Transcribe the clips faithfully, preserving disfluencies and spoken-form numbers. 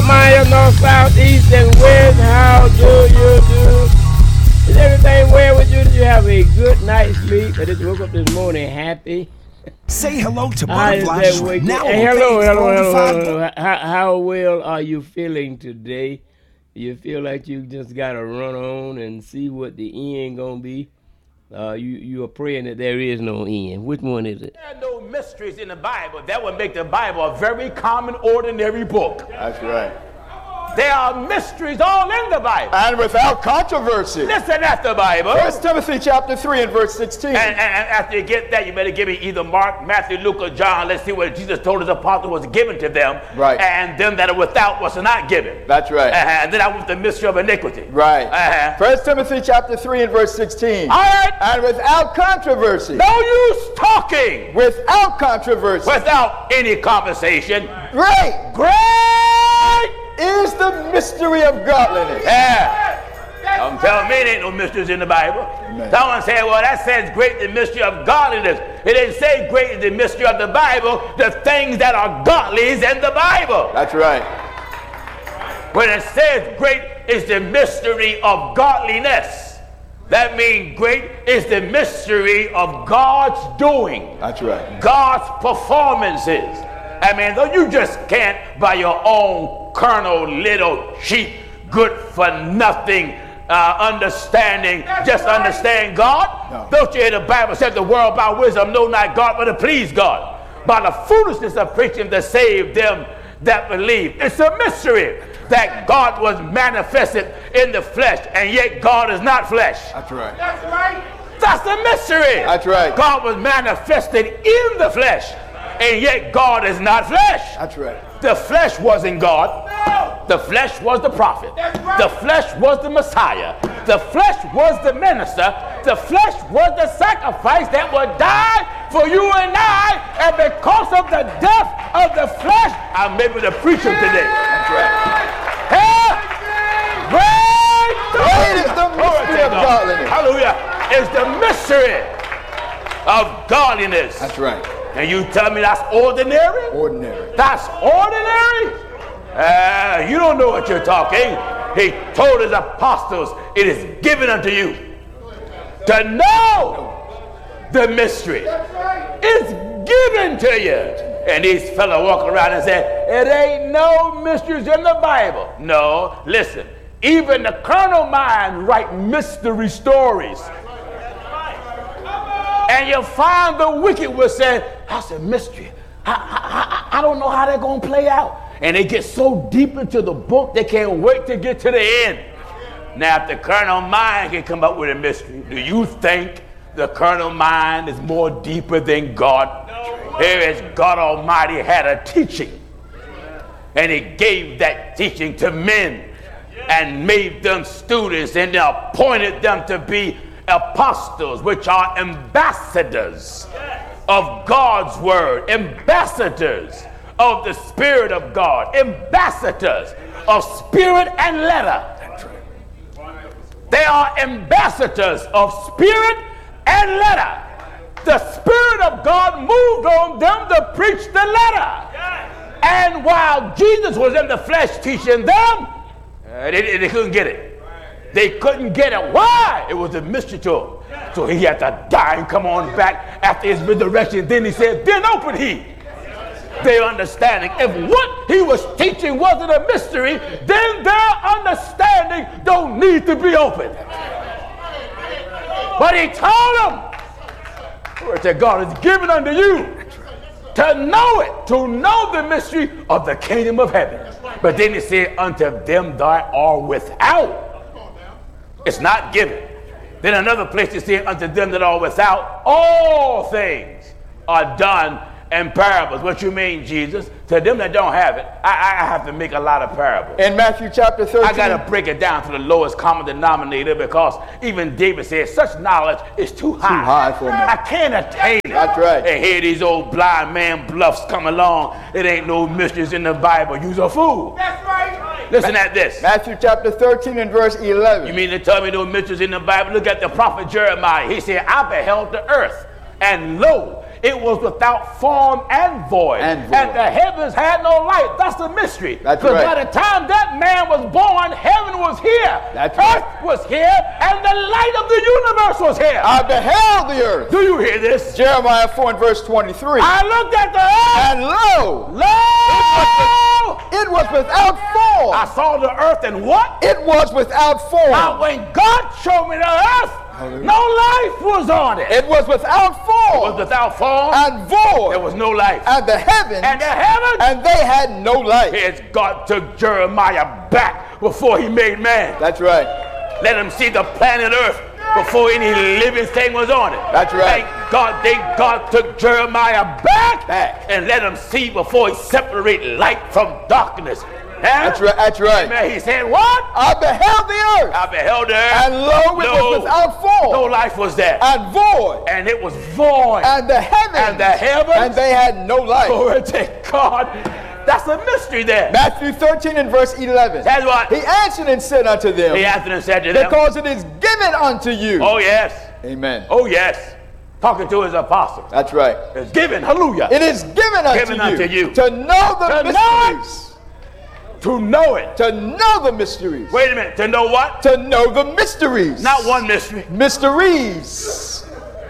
Maya, north, south, east, and west. How do you do? Is everything well with you? Did you have a good night's sleep? I just woke up this morning happy. Say hello to Butterfly Shrimp. Now hey, hello, hello, hello, hello, hello. How, how well are you feeling today? You feel like you just got to run on and see what the end going to be? Uh, you, you are praying that there is no end. Which one is it? There are no mysteries in the Bible. That would make the Bible a very common, ordinary book. That's right. There are mysteries all in the Bible. And without controversy. Listen at the Bible. First Timothy chapter three and verse sixteen. And, and, and after you get that, you better give me either Mark, Matthew, Luke, or John. Let's see what Jesus told his apostles was given to them. Right. And them that are without was not given. That's right. Uh-huh. And then I went the mystery of iniquity. Right. Uh-huh. First Timothy chapter three and verse sixteen. All right. And without controversy. No use talking. Without controversy. Without any conversation. Great. Great. Is the mystery of godliness. Yeah. Don't tell me there ain't no mysteries in the Bible. Amen. Someone said, well, that says great the mystery of godliness. It didn't say great is the mystery of the Bible. The things that are godly is in the Bible. That's right. When it says great is the mystery of godliness, that means great is the mystery of God's doing. That's right. God's performances. I mean, though you just can't by your own carnal little cheap, good for nothing uh, understanding, just understand God. No. Don't you hear the Bible said the world by wisdom know not God but to please God. By the foolishness of preaching to save them that believe. It's a mystery that God was manifested in the flesh, and yet God is not flesh. That's right. That's right. That's the mystery. That's right. God was manifested in the flesh, and yet God is not flesh. That's right. The flesh wasn't God. No. The flesh was the prophet. Right. The flesh was the Messiah. The flesh was the minister. The flesh was the sacrifice that would die for you and I. And because of the death of the flesh, I'm able to preach him today. That's right. Hey, great, great is the mystery of godliness. Hallelujah. It's the mystery of godliness. That's right. And you tell me that's ordinary? Ordinary. That's ordinary? Uh, you don't know what you're talking. He told his apostles, it is given unto you to know the mystery. It's given to you. And these fellows walk around and say, it ain't no mysteries in the Bible. No, listen, even the carnal mind write mystery stories. And you find the wicked will say, that's a mystery. I, I, I, I don't know how they're going to play out. And they get so deep into the book, they can't wait to get to the end. Now, if the carnal mind can come up with a mystery, do you think the carnal mind is more deeper than God? No. Here is God Almighty had a teaching. And he gave that teaching to men and made them students and appointed them to be apostles, which are ambassadors of God's word, ambassadors of the Spirit of God, ambassadors of spirit and letter. They are ambassadors of spirit and letter. The Spirit of God moved on them to preach the letter. And while Jesus was in the flesh teaching them, uh, they, they couldn't get it. They couldn't get it. Why? It was a mystery to him. So he had to die and come on back after his resurrection. Then he said, then open he their understanding. If what he was teaching wasn't a mystery, then their understanding don't need to be open. But he told them, that God is given unto you to know it, to know the mystery of the kingdom of heaven. But then he said, unto them that are without, it's not given. Then another place he said, unto them that are without, all things are done in parables. What you mean, Jesus? To them that don't have it, I, I have to make a lot of parables. In Matthew chapter thirteen. I got to break it down to the lowest common denominator, because even David said, such knowledge is too high. Too high for me. I can't attain it. That's right. And here these old blind man bluffs come along. It ain't no mysteries in the Bible. You's a fool. That's right. Listen Ma- at this. Matthew chapter thirteen and verse eleven. You mean to tell me no mysteries in the Bible? Look at the prophet Jeremiah. He said, I beheld the earth, and lo, it was without form and void. And void. And the heavens had no light. That's the mystery. That's Because right. by the time that man was born, heaven was here. That's Earth right. was here. And the light of the universe was here. I beheld the earth. Do you hear this? Jeremiah four and verse twenty-three. I looked at the earth. And lo, Lo! it was without form. I saw the earth and what? It was without form. Now when God showed me the earth, Hallelujah. no life was on it. It It was without form. was without form. And void. There was no life. And the heavens. And the heavens. And they had no light. Here's God took Jeremiah back before he made man. That's right. Let him see the planet Earth before any living thing was on it. That's right. Thank God, they, God took Jeremiah back, Back. and let him see before he separate light from darkness. Huh? That's right. That's right. Amen. He said, what? I beheld the earth. I beheld the earth. And lo, it No. was without form. No life was there. And void. And it was void. And the heavens. And the heavens. And they had no light. Glory to God. That's a mystery there. Matthew thirteen and verse eleven. That's what. He answered and said unto them, He answered and said to them, because it is given unto you. oh yes. Amen. Oh yes. Talking to his apostles. That's right. It's given. Hallelujah. It is given unto, Given you, unto you. to know the To know it. mysteries. To know it. To know the mysteries. Wait a minute. To know what? To know the mysteries. Not one mystery. Mysteries.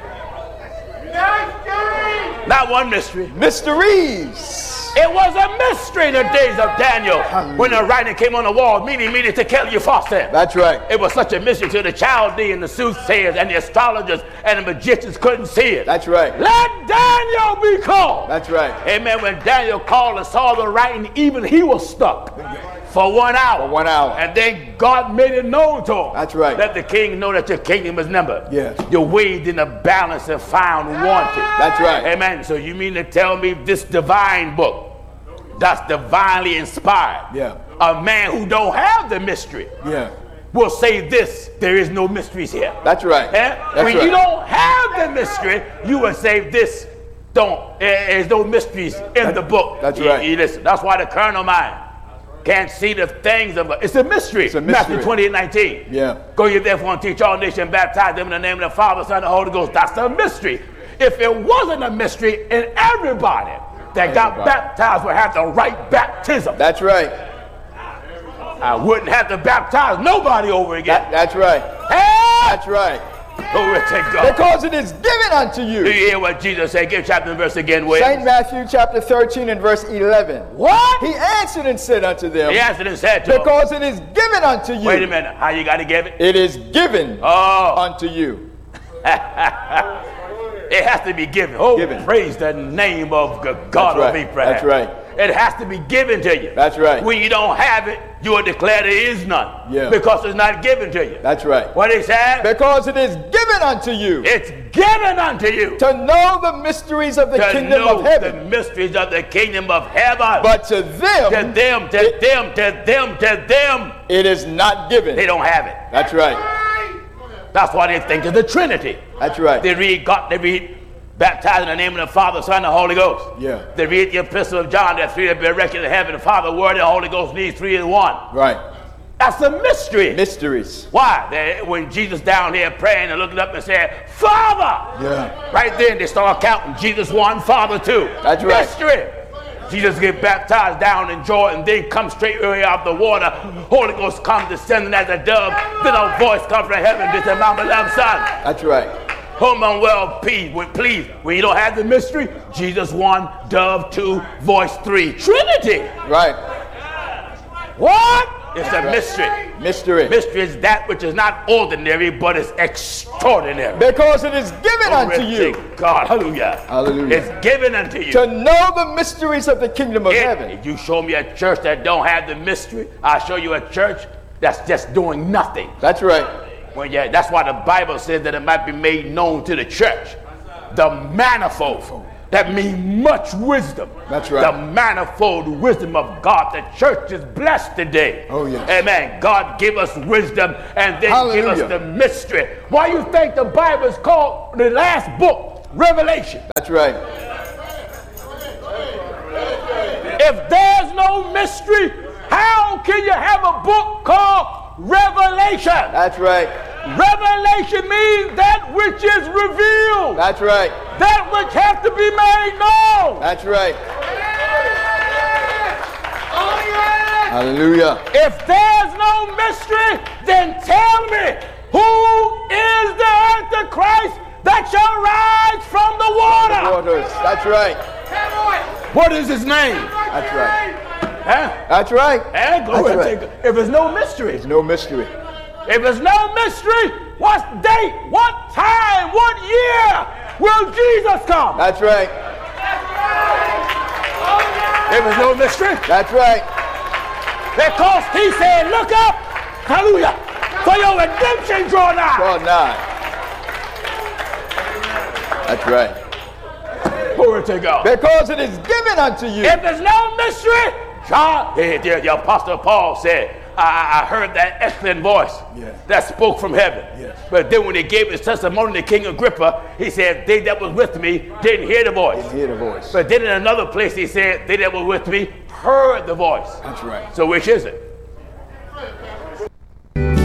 Not one mystery. Mysteries. It was a mystery in the days of Daniel when the writing came on the wall, meaning, meaning to kill you false then. That's right. It was such a mystery to the Chaldeans, the soothsayers, and the astrologers, and the magicians couldn't see it. That's right. Let Daniel be called. That's right. Amen. When Daniel called and saw the writing, even he was stuck for one hour. For one hour. And then God made it known to him. That's right. Let the king know that your kingdom is numbered. Yes. You're weighed in a balance and found wanted. That's right. Amen. So you mean to tell me this divine book that's divinely inspired, Yeah. a man who don't have the mystery Yeah. will say this, there is no mysteries here. That's right. Eh? That's When right. you don't have the mystery, you will say this, don't, eh, there's no mysteries in the book. that's You- right. you listen, that's why the carnal mind can't see the things of, it's a mystery. It's a mystery. Matthew twenty-eight nineteen. Yeah. Go ye therefore and teach all nations, baptize them in the name of the Father, Son, and the Holy Ghost. That's a mystery. If it wasn't a mystery, and everybody that got Everybody. baptized would have the right baptism, That's right. I wouldn't have to baptize nobody over again. That, that's right. Hey! That's right. Glory to God. Because it is given unto Do you. you hear what Jesus said? Give chapter and verse again, Will. Saint Matthew chapter thirteen and verse eleven. What? He answered and said unto them, He answered and said to him, because it is given unto you. wait a minute, how you got to give it? It is given Oh, unto you. it has to be given. Oh, Given. praise the name of the God That's of right. Abraham. That's right. It has to be given to you. That's right. When you don't have it, you will declare there is none. Yeah. Because it's not given to you. That's right. What he said? Because it is given unto you It's given unto you to know the mysteries of the to kingdom know of heaven. the mysteries of the kingdom of heaven. But to them, to them, to them, to them, to them, it is not given. they don't have it. That's right. That's why they think of the Trinity. That's right. They read God, they read baptized in the name of the Father, Son, and the Holy Ghost. Yeah. They read the epistle of John, that three have been erected in heaven, the Father, Word, and the Holy Ghost, these three in one. Right. That's a mystery. Mysteries. Why? They, when Jesus down here praying and looking up and saying, Father! Yeah. Right then they start counting. Jesus one, Father two. That's right. Mystery. Jesus get baptized down in Jordan, then come straight early out the water. Holy Ghost comes descending as a dove. Then a voice comes from heaven. This is my beloved Son. That's right. Whom I'm well pleased with. Please, when you don't have the mystery, Jesus one, dove two, voice three. Trinity. Right. What? It's a mystery. Mystery. Mystery is that which is not ordinary, but is extraordinary. Because it is given unto you God, hallelujah. Hallelujah. It's given unto you. to know the mysteries of the kingdom of If heaven. you show me a church that don't have the mystery, I'll show you a church that's just doing nothing. That's right. Well, yeah, that's why the Bible says that it might be made known to the church. The manifold. That means much wisdom. That's right. The manifold wisdom of God. The church is blessed today. Oh, yes. Amen. God give us wisdom and then give us Hallelujah. the mystery. Why you think the Bible is called the last book, Revelation? That's right. If there's no mystery, how can you have a book called Revelation? That's right. Revelation means that which is revealed. That's right. That which has to be made known. That's right. Hallelujah. If there's no mystery, then tell me, who is the Antichrist that shall rise from the water? Waters. That's right. What is his name? That's right. Huh? That's right. Eh, go That's ahead, right. take it. If there's no mystery, There's no mystery. if there's no mystery, what date, what time, what year will Jesus come? That's right. If there's no mystery, That's right. because he said, look up, hallelujah, for your redemption draw nigh. Draw nigh. That's right. Glory to God. Because it is given unto you. If there's no mystery, John, the, the, the Apostle Paul said, I, I heard that excellent voice Yeah. that spoke from heaven. Yes. But then when he gave his testimony to King Agrippa, he said, they that was with me didn't hear the voice. Didn't hear the voice. But then in another place he said, they that were with me heard the voice. That's right. So which is it?